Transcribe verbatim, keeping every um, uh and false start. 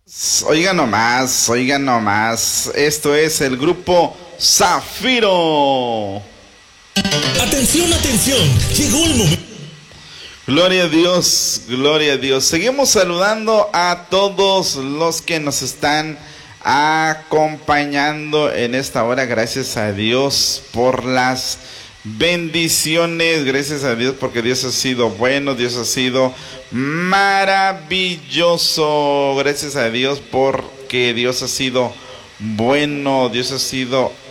Oigan nomás, oigan nomás. Esto es el grupo Zafiro. Atención, atención. Llegó el momento. Gloria a Dios, gloria a Dios. Seguimos saludando a todos los que nos están acompañando en esta hora. Gracias a Dios por las bendiciones. Gracias a Dios porque Dios ha sido bueno. Dios ha sido maravilloso. Gracias a Dios porque Dios ha sido bueno. Dios ha sido